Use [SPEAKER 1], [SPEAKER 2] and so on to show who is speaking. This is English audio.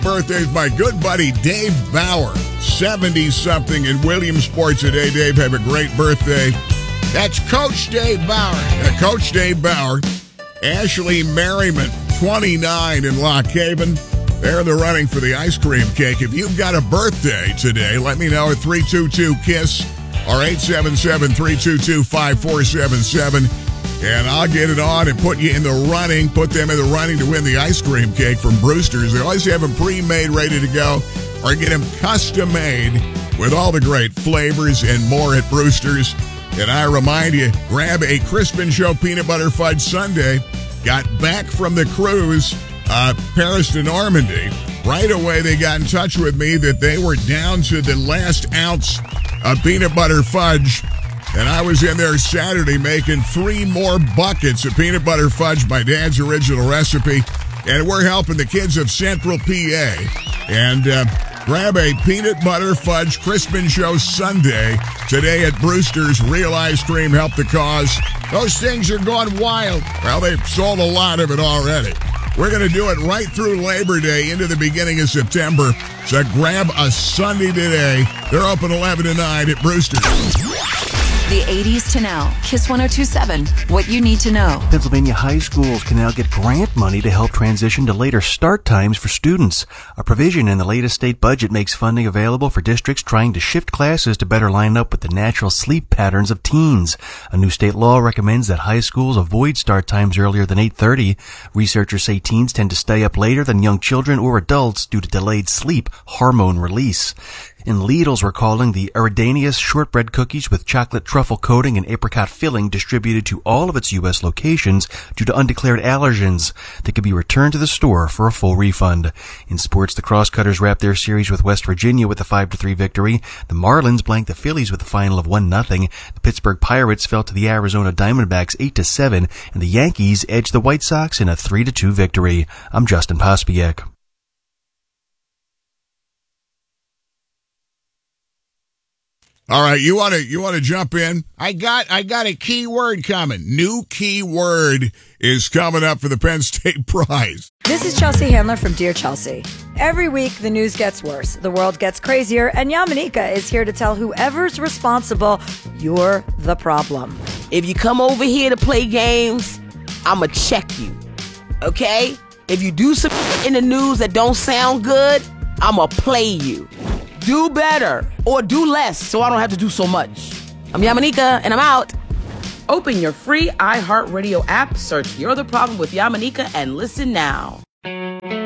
[SPEAKER 1] birthday is my good buddy Dave Bauer, 70-something in Williamsport today. Dave, have a great birthday. That's Coach Dave Bauer. Coach Dave Bauer. Ashley Merriman, 29 in Lock Haven. They're in the running for the ice cream cake. If you've got a birthday today, let me know at 322-KISS or 877-322-5477. And I'll get it on and put you in the running, put them in the running to win the ice cream cake from Brewster's. They always have them pre-made, ready to go, or get them custom-made with all the great flavors and more at Brewster's. And I remind you, grab a Crispin Show Peanut Butter Fudge Sundae. Got back from the cruise, Paris to Normandy. Right away, they got in touch with me that they were down to the last ounce of peanut butter fudge. And I was in there Saturday making 3 more buckets of peanut butter fudge, my dad's original recipe. And we're helping the kids of Central PA. And grab a peanut butter fudge Crispin Show Sundae today at Brewster's. Real ice cream, help the cause. Those things are going wild. Well, they've sold a lot of it already. We're going to do it right through Labor Day into the beginning of September. So grab a Sunday today. They're open 11 to 9 at Brewster's.
[SPEAKER 2] The 80s to now. KISS 102.7. What you need to know.
[SPEAKER 3] Pennsylvania high schools can now get grant money to help transition to later start times for students. A provision in the latest state budget makes funding available for districts trying to shift classes to better line up with the natural sleep patterns of teens. A new state law recommends that high schools avoid start times earlier than 8:30. Researchers say teens tend to stay up later than young children or adults due to delayed sleep hormone release. And Lidl's recalling the Eridanius shortbread cookies with chocolate truffle coating and apricot filling distributed to all of its U.S. locations due to undeclared allergens. They could be returned to the store for a full refund. In sports, the Crosscutters wrapped their series with West Virginia with a 5-3 victory. The Marlins blanked the Phillies with a final of 1-0. The Pittsburgh Pirates fell to the Arizona Diamondbacks 8-7, and the Yankees edged the White Sox in a 3-2 victory. I'm Justin Pospiek.
[SPEAKER 1] All right, you want to jump in? I got a key word coming. New key word is coming up for the Penn State Prize.
[SPEAKER 4] This is Chelsea Handler from Dear Chelsea. Every week, the news gets worse, the world gets crazier, and Yamanika is here to tell whoever's responsible, you're the problem.
[SPEAKER 5] If you come over here to play games, I'ma check you, okay? If you do some in the news that don't sound good, I'ma play you. Do better or do less so I don't have to do so much. I'm Yamanika and I'm out. Open your free iHeartRadio app, search You're the Problem with Yamanika and listen now.